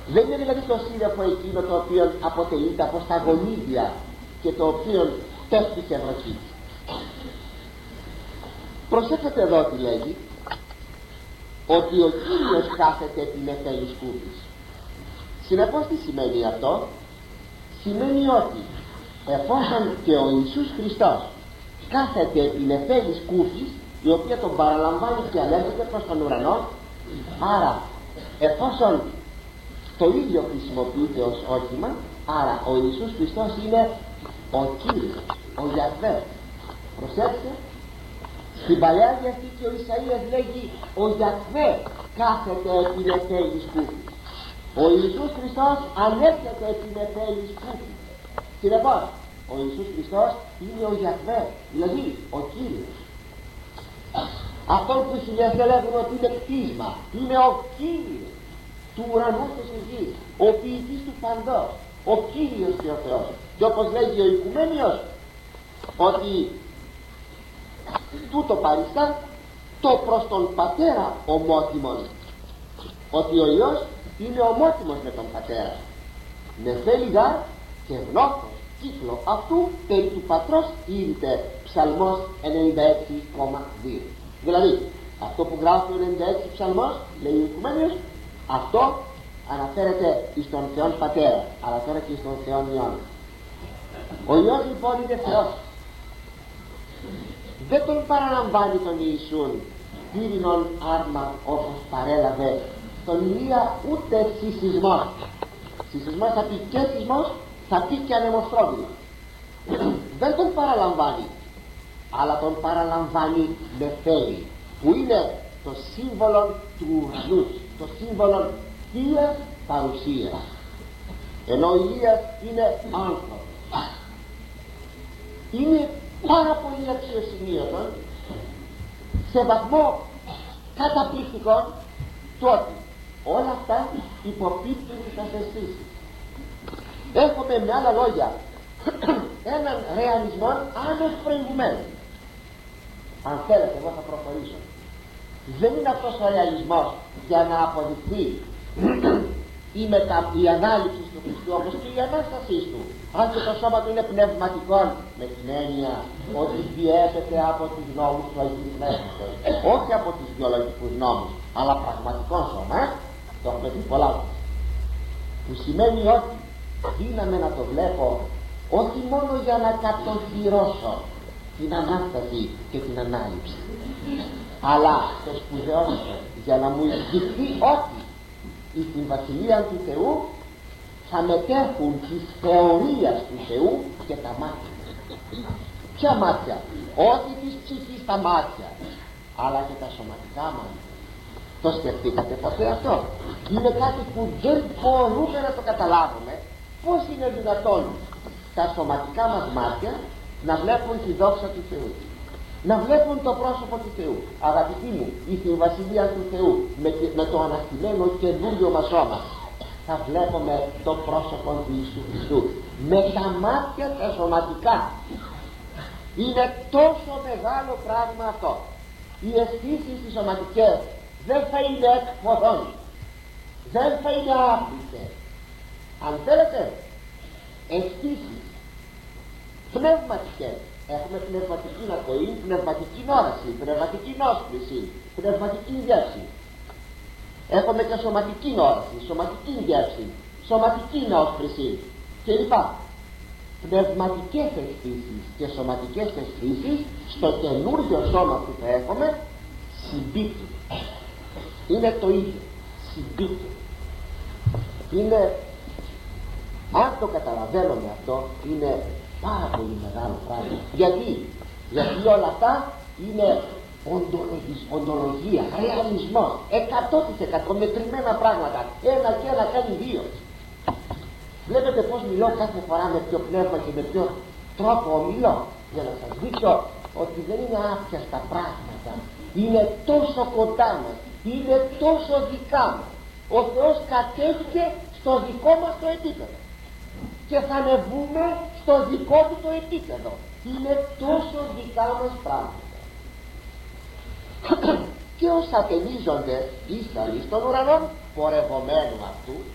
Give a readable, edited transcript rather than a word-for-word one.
Δεν είναι δηλαδή το σύννεφο εκείνο το οποίο αποτελείται από σταγονίδια και το οποίο πέφτει σε βροχή. Προσέξτε εδώ τι λέγει, ότι ο Κύριος κάθεται επί νεφέλης κούφης. Συνεπώς τι σημαίνει αυτό? Σημαίνει ότι εφόσον και ο Ιησούς Χριστός κάθεται επί νεφέλης κούφης, η οποία τον παραλαμβάνει και ανέρχεται προς τον ουρανό, άρα εφόσον το ίδιο χρησιμοποιείται ως όχημα, άρα ο Ιησούς Χριστός είναι ο Κύριος, ο Ιαχβέ. Προσέξτε, στην Παλαιά Διαθήκη ο Ισαΐας λέγει ο Ιαχβέ κάθεται επί νεφέλης κούφης. Ο Ιησούς Χριστός ανέρχεται επί νεφέλης κούφης. Συνεπώς ο Ιησούς Χριστός είναι ο Ιαχβέ, δηλαδή ο Κύριος. Αυτόν που οι χιλιές λέγουν ότι είναι κτίσμα, είναι ο Κύριος του ουρανού και της γης, ο ποιητής του παντός, ο Κύριος και ο Θεός. Και όπως λέγει ο Οικουμένιος, ότι τούτο παριστά το προς τον Πατέρα ομότιμον, ότι ο Υιός είναι ομότιμος με τον Πατέρα. Νεφέλη γάρ και γνώθος κύκλο αυτού περί του Πατρός ήρθε. Ψαλμός 96,2. Δηλαδή αυτό που γράφει ο 96 ψαλμός, λέει ο Οικουμένιος, αυτό αναφέρεται εις τον Θεόν Πατέρα, αλλά τώρα και στον Θεόν Υιόν. Ο Υιός λοιπόν είναι Θεός. Δεν τον παραλαμβάνει τον Ιησούν πύρινον άρμα όπως παρέλαβε τον Ηλία, ούτε συσσισμός. Συσσισμός θα πει και σεισμός, θα πει και ανεμοστρόβιλο. Δεν τον παραλαμβάνει, αλλά τον παραλαμβάνει νεφέλη, που είναι το σύμβολο του ουρανού, το σύμβολο θείας παρουσίας, ενώ ο Ηλίας είναι άνθρωπος. Είναι πάρα πολύ αξιοσημείωτο, σε βαθμό καταπληκτικό, το ότι όλα αυτά υποπίπτουν στις αισθήσεις. Έχουμε με άλλα λόγια έναν ρεαλισμό άνευ προηγουμένου. Αν θέλετε, εγώ θα προχωρήσω. Δεν είναι αυτός ο ρεαλισμός για να αποδειχθεί η ανάληψη του Χριστού, όπως και η Ανάστασή του, αν και το σώμα του είναι πνευματικό, με την έννοια ότι διέπεται από τους νόμους του Αγίου Πνεύματος, όχι από τους βιολογικούς νόμους, αλλά πραγματικό σώμα. Το έχουμε πει πολλά, που σημαίνει ότι δύναμαι να το βλέπω όχι μόνο για να κατοχυρώσω την Ανάσταση και την Ανάληψη, αλλά το σπουδαιότερο για να μου εξηγηθεί ότι στην Βασιλεία του Θεού θα μετέχουν της θεωρίας του Θεού και τα μάτια. Ποια μάτια? Όχι της ψυχής τα μάτια, αλλά και τα σωματικά μάτια. Το σκεφτήκατε ποτέ αυτό? Είναι κάτι που δεν μπορούμε να το καταλάβουμε. Πώς είναι δυνατόν τα σωματικά μας μάτια να βλέπουν τη δόξα του Θεού, να βλέπουν το πρόσωπο του Θεού? Αγαπητοί μου, στην Βασιλεία του Θεού με το αναστημένο καινούριο μας σώμα θα βλέπουμε το πρόσωπο του Ιησού Χριστού με τα μάτια τα σωματικά. Είναι τόσο μεγάλο πράγμα αυτό. Οι αισθήσεις οι σωματικές δεν θα είναι εκφοδόν, δεν θα είναι άπλητες. Αν θέλετε, αισθήσεις πνευματικές, έχουμε πνευματική ακοή, πνευματική όραση, πνευματική νόσπληση, πνευματική γεύση. Έχουμε και σωματική όραση, σωματική γεύση, σωματική νόσπληση κλπ. Πνευματικές αισθήσεις και σωματικές αισθήσεις στο καινούργιο σώμα που θα έχουμε συμπίπτουν. Είναι το ίδιο, συμπίπτουν. Είναι, αν το καταλαβαίνουμε αυτό, είναι πάρα πολύ μεγάλο πράγμα. Γιατί όλα αυτά είναι οντολογία, ρεαλισμός, 100% μετρημένα πράγματα. Ένα και ένα κάνει δύο. Βλέπετε πως μιλώ κάθε φορά με ποιο πνεύμα και με ποιο τρόπο μιλώ, για να σας δείξω ότι δεν είναι άπιαστα πράγματα, είναι τόσο κοντά μας, είναι τόσο δικά μας. Ο Θεός κατέβηκε στο δικό μας το επίπεδο και θα ανεβούμε στο δικό του το επίπεδο. Είναι τόσο δικά μας πράγματα. Και όσα ταινίζονται ύσταλοι στον ουρανό πορευομένου αυτού,